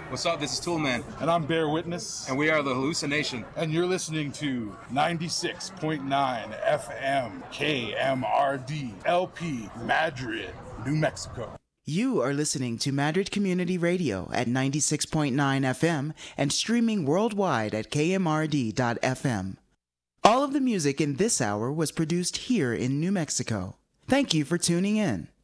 What's up? This is Toolman. And I'm Bear Witness. And we are The Hallucination. And you're listening to 96.9 FM KMRD LP Madrid, New Mexico. You are listening to Madrid Community Radio at 96.9 FM and streaming worldwide at kmrd.fm. All of the music in this hour was produced here in New Mexico. Thank you for tuning in.